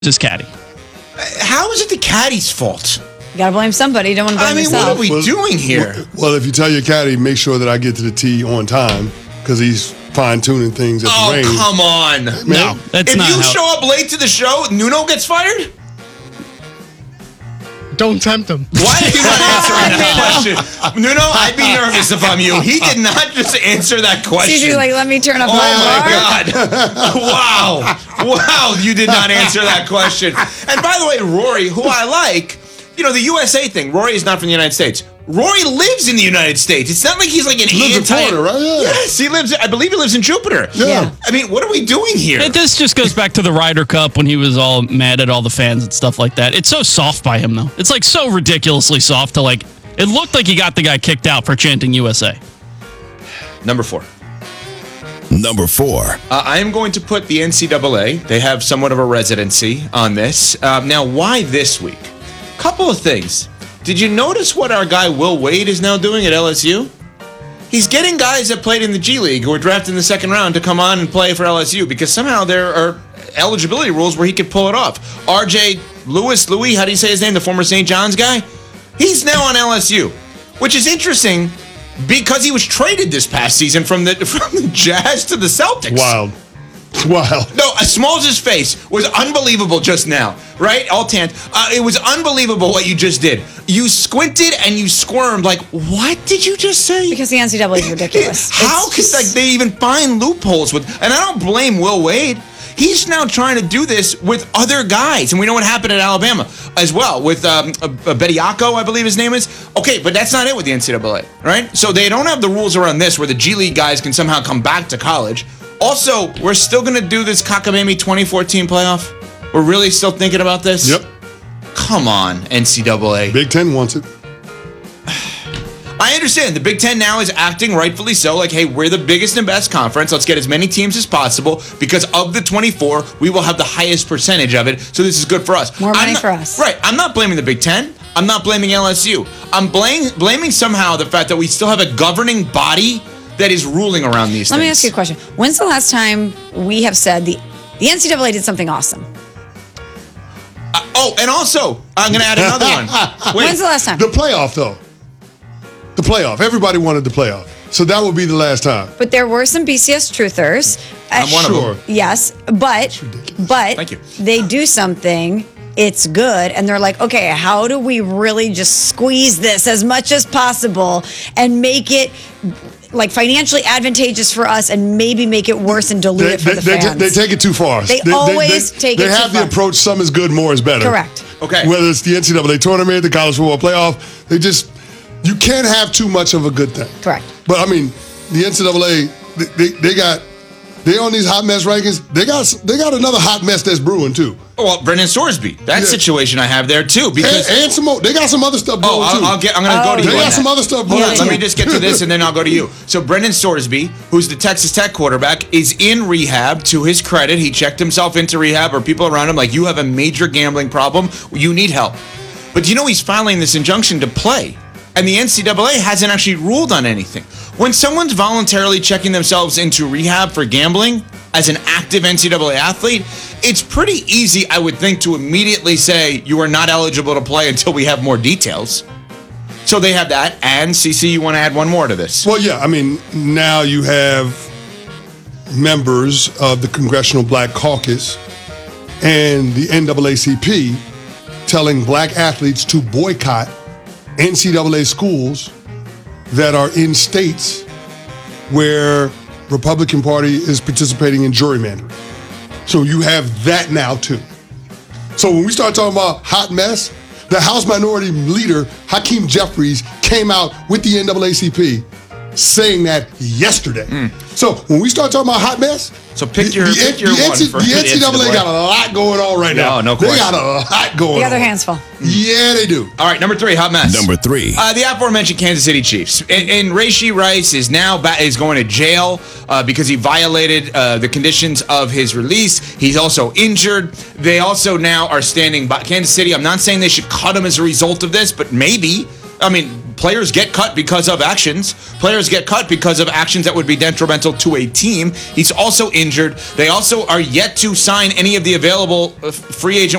his caddy. How is it the caddy's fault? You got to blame somebody. You don't want to blame yourself. What are we doing here? Well, if you tell your caddy, make sure that I get to the tee on time because he's fine-tuning things at the range. Oh, come on. No, that's not If you how... show up late to the show, Nuno gets fired? Don't tempt him. Why are you not answering that question? Nuno, I'd be nervous if I'm you. He did not just answer that question. She's like, let me turn up Oh, my my God. Wow, you did not answer that question. And by the way, Rory, who I like, the USA thing, Rory is not from the United States. Rory lives in the United States. It's not like he's like an Lives in Florida, right? Yeah. Yes, I believe he lives in Jupiter. Yeah. I mean, what are we doing here? This just goes back to the Ryder Cup when he was all mad at all the fans and stuff like that. It's so soft by him, though. It's like so ridiculously soft to like. It looked like he got the guy kicked out for chanting USA. Number 4. I am going to put the NCAA. They have somewhat of a residency on this. Now, why this week? Couple of things. Did you notice what our guy Will Wade is now doing at LSU? He's getting guys that played in the G League who were drafted in the second round to come on and play for LSU because somehow there are eligibility rules where he could pull it off. RJ Louis, how do you say his name? The former St. John's guy? He's now on LSU, which is interesting because he was traded this past season from the Jazz to the Celtics. Wild. No, Smalls' face was unbelievable just now, right? All tanned. It was unbelievable what you just did. You squinted and you squirmed like, what did you just say? Because the NCAA is ridiculous. How could they even find loopholes with? And I don't blame Will Wade. He's now trying to do this with other guys, and we know what happened at Alabama as well with Bediako, I believe his name is. Okay, but that's not it with the NCAA, right? So they don't have the rules around this where the G League guys can somehow come back to college. Also, we're still going to do this Cockamamie 2014 playoff? We're really still thinking about this? Yep. Come on, NCAA. Big Ten wants it. I understand. The Big Ten now is acting rightfully so, like, hey, we're the biggest and best conference. Let's get as many teams as possible because of the 24, we will have the highest percentage of it. So this is good for us. More money for us. Right. I'm not blaming the Big Ten. I'm not blaming LSU. I'm blaming somehow the fact that we still have a governing body that is ruling around these things. Let me ask you a question. When's the last time we have said the NCAA did something awesome? And also, I'm going to add another one. Wait. When's the last time? The playoff, though. The playoff. Everybody wanted the playoff. So that would be the last time. But there were some BCS truthers. I'm one of them. Yes, but Thank you. They do something. It's good, and they're like, okay, how do we really just squeeze this as much as possible and make it like financially advantageous for us, and maybe make it worse and dilute it for the fans? They take it too far. They always take it too far. They have the approach, some is good, more is better. Correct. Okay. Whether it's the NCAA tournament, the college football playoff, you can't have too much of a good thing. Correct. But I mean, the NCAA, they on these hot mess rankings. They got another hot mess that's brewing too. Oh, well, Brendan Sorsby. That situation I have there too because and some more. They got some other stuff brewing too. I'm going to go to you. They on got that. some other stuff brewing too. Let me just get to this and then I'll go to you. So Brendan Sorsby, who's the Texas Tech quarterback, is in rehab. To his credit, he checked himself into rehab, or people around him like, you have a major gambling problem. You need help. But do you know he's filing this injunction to play? And the NCAA hasn't actually ruled on anything. When someone's voluntarily checking themselves into rehab for gambling as an active NCAA athlete, it's pretty easy, I would think, to immediately say you are not eligible to play until we have more details. So they have that. And CC, you want to add one more to this? Well, yeah. I mean, now you have members of the Congressional Black Caucus and the NAACP telling black athletes to boycott NCAA schools that are in states where Republican Party is participating in gerrymandering. So you have that now too. So when we start talking about hot mess, the House Minority Leader, Hakeem Jeffries, came out with the NAACP saying that yesterday. So when we start talking about hot mess, so pick your one for the NCAA got a lot going on right now. No question. They got a lot going on. They got their hands full. Yeah, they do. All right, number 3, hot mess. Number 3. The aforementioned Kansas City Chiefs. And Rashee Rice is now is going to jail because he violated the conditions of his release. He's also injured. They also now are standing by Kansas City. I'm not saying they should cut him as a result of this, but maybe. I mean, players get cut because of actions. Players get cut because of actions that would be detrimental to a team. He's also injured. They also are yet to sign any of the available free agent